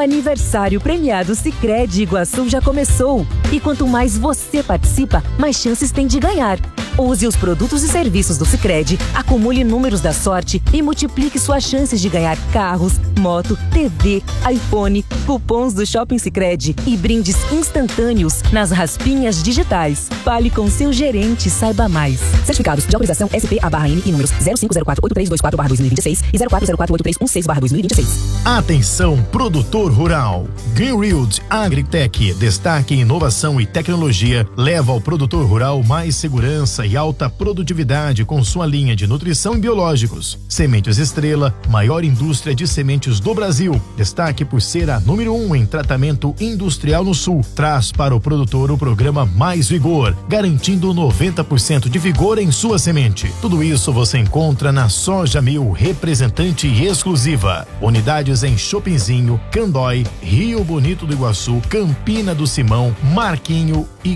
aniversário premiado Sicredi Iguaçu já começou. E quanto mais você participa, mais chances tem de ganhar. Use os produtos e serviços do Sicredi, acumule números da sorte e multiplique suas chances de ganhar carros, moto, TV, iPhone, cupons do Shopping Sicredi e brindes instantâneos nas raspinhas digitais. Fale com seu gerente e saiba mais. Certificados de autorização SP/N e números 05048324/2026 e 04048316/2026. Atenção, produtor rural. Greenfield Agritech, destaque em inovação e tecnologia, leva ao produtor rural mais segurança e alta produtividade com sua linha de nutrição e biológicos. Sementes Estrela, maior indústria de sementes do Brasil. Destaque por ser a número 1 em tratamento industrial no Sul. Traz para o produtor o programa Mais Vigor, garantindo 90% de vigor em sua semente. Tudo isso você encontra na Soja Mil, representante exclusiva. Unidades em Chopinzinho, Candói, Rio Bonito do Iguaçu, Campina do Simão, Marquinho e